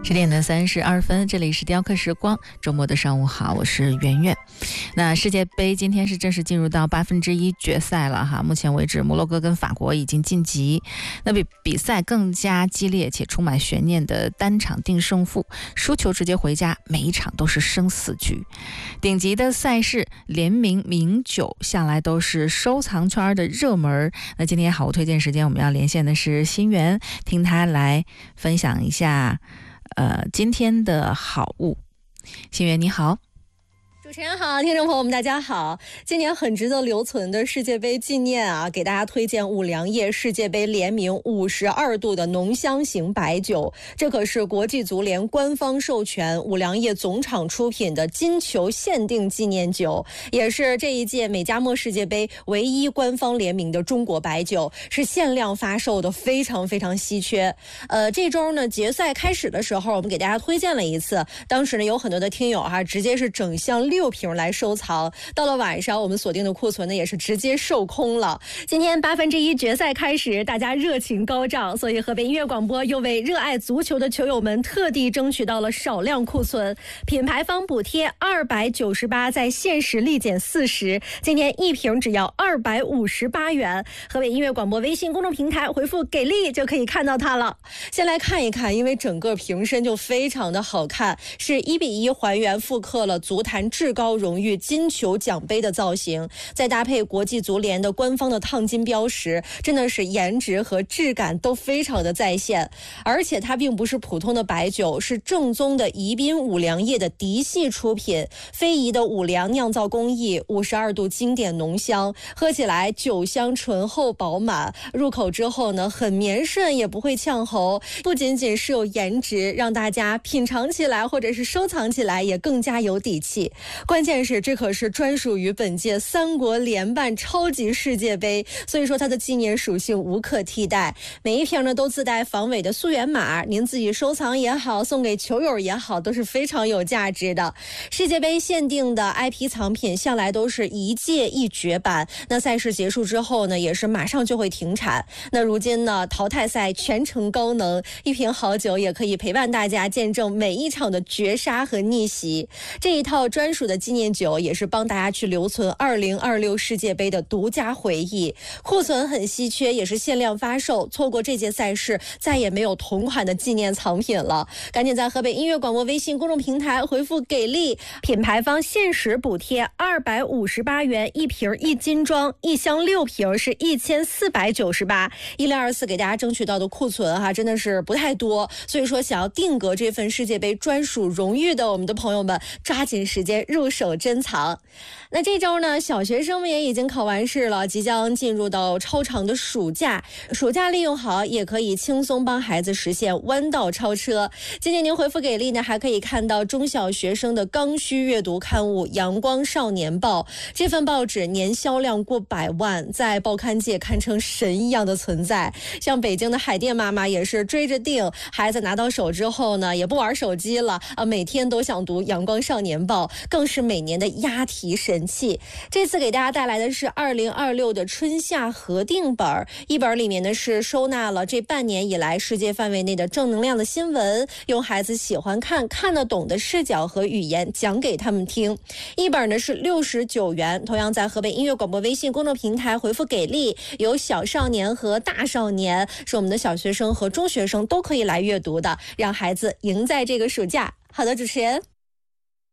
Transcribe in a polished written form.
10:32，这里是雕刻时光，周末的上午好，我是圆圆。那世界杯今天是正式进入到1/8决赛了哈，目前为止摩洛哥跟法国已经晋级。那比赛更加激烈且充满悬念的单场定胜负，输球直接回家，每一场都是生死局。顶级的赛事联名名酒向来都是收藏圈的热门。那今天好物推荐时间，我们要连线的是新源，听他来分享一下今天的好物。新源你好。 主持人好，听众朋友们大家好。今年很值得留存的世界杯纪念啊，给大家推荐五粮液世界杯联名52度的浓香型白酒，这可是国际足联官方授权五粮液总厂出品的金球限定纪念酒，也是这一届美加墨世界杯唯一官方联名的中国白酒，是限量发售的，非常非常稀缺。这周呢决赛开始的时候，我们给大家推荐了一次，当时呢有很多的听友直接是整箱6瓶来收藏，到了晚上我们锁定的库存呢也是直接售空了。今天1/8决赛开始，大家热情高涨，所以河北音乐广播又为热爱足球的球友们特地争取到了少量库存，品牌方补贴298，在限时立减40，今天一瓶只要258元。河北音乐广播微信公众平台回复给力就可以看到它了。先来看一看，因为整个瓶身就非常的好看，是1:1还原复刻了足坛至高荣誉金球奖杯的造型，再搭配国际足联的官方的烫金标识，真的是颜值和质感都非常的在线。而且它并不是普通的白酒，是正宗的宜宾五粮液的嫡系出品，非遗的五粮酿造工艺，52度经典浓香，喝起来酒香醇厚饱满，入口之后呢很绵顺，也不会呛喉，不仅仅是有颜值，让大家品尝起来或者是收藏起来也更加有底气。关键是这可是专属于本届3国联办超级世界杯，所以说它的纪念属性无可替代。每一瓶呢都自带防伪的溯源码，您自己收藏也好，送给球友也好，都是非常有价值的。世界杯限定的 IP 藏品向来都是一届一绝版，那赛事结束之后呢也是马上就会停产。那如今呢淘汰赛全程高能，一瓶好酒也可以陪伴大家见证每一场的绝杀和逆袭。这一套专属的纪念酒也是帮大家去留存2026世界杯的独家回忆，库存很稀缺，也是限量发售，错过这届赛事再也没有同款的纪念藏品了。赶紧在河北音乐广播微信公众平台回复给力，品牌方限时补贴258元一瓶一斤装，一箱6瓶是1498，1024给大家争取到的库存真的是不太多，所以说想要定格这份世界杯专属荣誉的我们的朋友们，抓紧时间入手珍藏。那这周呢小学生们也已经考完试了，即将进入到超长的暑假利用好，也可以轻松帮孩子实现弯道超车。今天您回复给力呢，还可以看到中小学生的刚需阅读刊物《阳光少年报》，这份报纸年销量过100万，在报刊界堪称神一样的存在。像北京的海淀妈妈也是追着订，孩子拿到手之后呢也不玩手机了每天都想读《阳光少年报》，更是每年的押题神器。这次给大家带来的是2026的春夏合订本，一本里面呢是收纳了这半年以来世界范围内的正能量的新闻，用孩子喜欢看得懂的视角和语言讲给他们听。一本呢是69元，同样在河北音乐广播微信公众平台回复给力，有小少年和大少年，是我们的小学生和中学生都可以来阅读的，让孩子赢在这个暑假。好的，主持人。